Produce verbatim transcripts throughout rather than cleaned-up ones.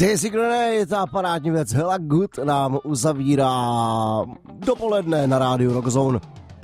Daisy Grenade, ta parádní věc Hella Good nám uzavírá dopoledne na rádiu Rockzone.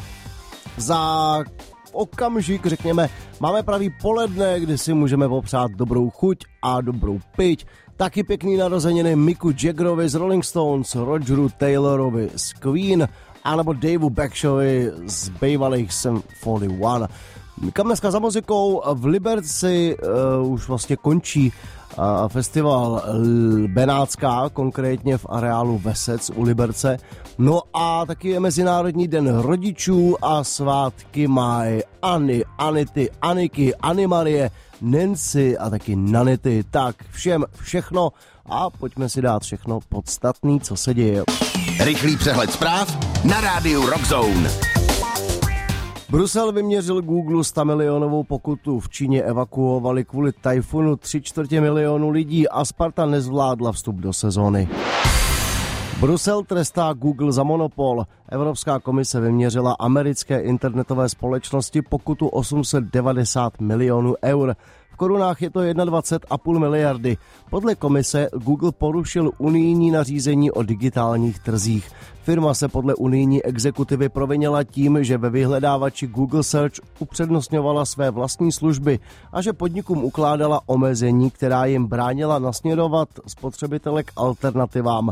Za okamžik, řekněme, máme pravý poledne, kdy si můžeme popřát dobrou chuť a dobrou piť. Taky pěkný narozeniny Micku Jaggerovi z Rolling Stones, Rogeru Taylorovi z Queen, anebo Daveu Backshovi z bývalých Sum čtyřicet jedna. Kam dneska za muzikou v Liberci uh, už vlastně končí uh, festival Benátská, konkrétně v areálu Vesec u Liberce. No a taky je Mezinárodní den rodičů a svátky mají Anny, Anity, Aniky, Anny Marie, Nancy a taky Nanity. Tak všem všechno a pojďme si dát všechno podstatný, co se děje. Rychlý přehled zpráv na rádiu Rockzone. Brusel vyměřil Google sto milionovou pokutu. V Číně evakuovali kvůli tajfunu tři čtvrtě milionu lidí a Sparta nezvládla vstup do sezóny. Brusel trestá Google za monopol. Evropská komise vyměřila americké internetové společnosti pokutu osm set devadesát milionů eur. V korunách je to dvacet jedna celá pět miliardy. Podle komise Google porušil unijní nařízení o digitálních trzích. Firma se podle unijní exekutivy provinila tím, že ve vyhledávači Google Search upřednostňovala své vlastní služby a že podnikům ukládala omezení, která jim bránila nasměrovat spotřebitele k alternativám,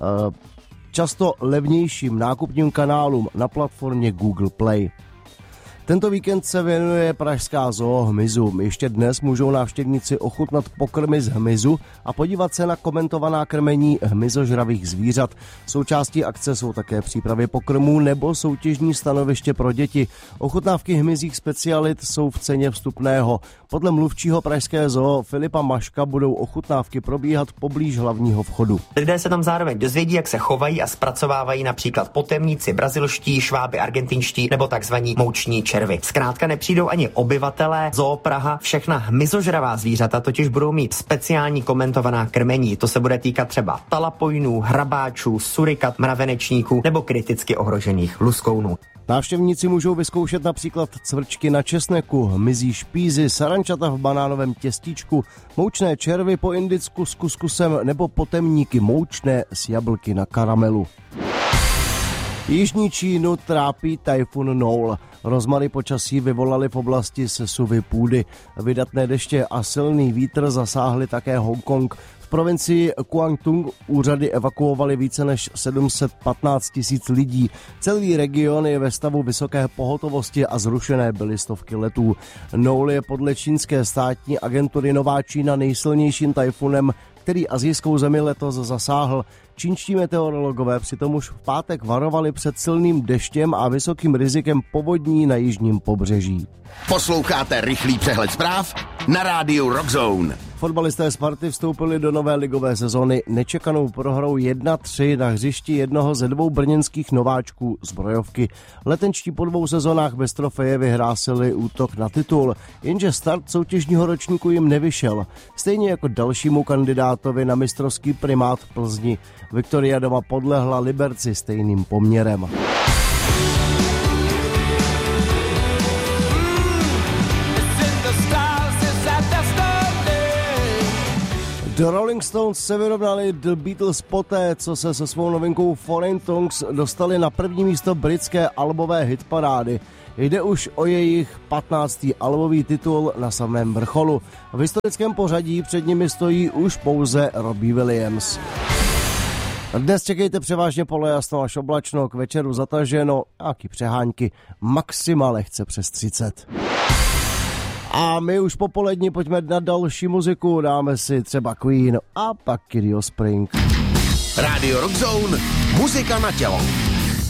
často levnějším nákupním kanálům na platformě Google Play. Tento víkend se věnuje pražská zoo hmyzu. Ještě dnes můžou návštěvníci ochutnat pokrmy z hmyzu a podívat se na komentovaná krmení hmyzožravých zvířat. Součástí akce jsou také přípravy pokrmů nebo soutěžní stanoviště pro děti. Ochutnávky hmyzích specialit jsou v ceně vstupného. Podle mluvčího pražské zoo Filipa Maška budou ochutnávky probíhat poblíž hlavního vchodu. Lidé se tam zároveň dozvědí, jak se chovají a zpracovávají například potemníci brazilští, šváby argentinští nebo takzvaní mouční červy. Zkrátka nepřijdou ani obyvatelé zoo Praha. Všechna hmyzožravá zvířata totiž budou mít speciální komentovaná krmení. To se bude týkat třeba talapojnů, hrabáčů, surikat, mravenečníků nebo kriticky ohrožených luskounů. Návštěvníci můžou vyzkoušet například cvrčky na česneku, hmyzí špízy, sarančata v banánovém těstíčku, moučné červy po indicku s kuskusem nebo potemníky moučné s jablky na karamelu. Jižní Čínu trápí tajfun Noel. Rozmary počasí vyvolaly v oblasti sesuvy půdy. Vydatné deště a silný vítr zasáhly také Hongkong. V provincii Guangdong úřady evakuovaly více než sedm set patnáct tisíc lidí. Celý region je ve stavu vysoké pohotovosti a zrušené byly stovky letů. Noel je podle čínské státní agentury Nová Čína nejsilnějším tajfunem, který asijskou zemi letos zasáhl. Čínští meteorologové přitom už v pátek varovali před silným deštěm a vysokým rizikem povodní na jižním pobřeží. Posloucháte rychlý přehled zpráv na rádiu Rockzone. Fotbalisté Sparty vstoupili do nové ligové sezony nečekanou prohrou jedna tři na hřišti jednoho ze dvou brněnských nováčků zbrojovky. Letenčtí po dvou sezónách bez trofeje vyhrásili útok na titul, jenže start soutěžního ročníku jim nevyšel. Stejně jako dalšímu kandidátovi na mistrovský primát v Plzni. Viktoria doma podlehla Liberci stejným poměrem. The Rolling Stones se vyrovnali The Beatles poté, co se se svou novinkou Foreign Tongues dostali na první místo britské albové hitparády. Jde už o jejich patnáctý albový titul na samém vrcholu. V historickém pořadí před nimi stojí už pouze Robbie Williams. Dnes čekejte převážně polojasno až oblačno, k večeru zataženo, nějaký přehánky, maxima lehce přes třicet. A my už popolední pojďme na další muziku, dáme si třeba Queen a pak Kid Spring. Radio Rockzone, muzika na tělo.